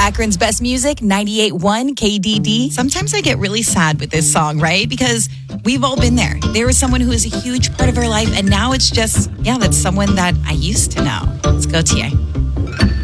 Akron's best music, 98.1 KDD. Sometimes I get really sad with this song, right? Because we've all been there. There was someone who was a huge part of our life, and now it's just, that's someone that I used to know. Let's go, TA.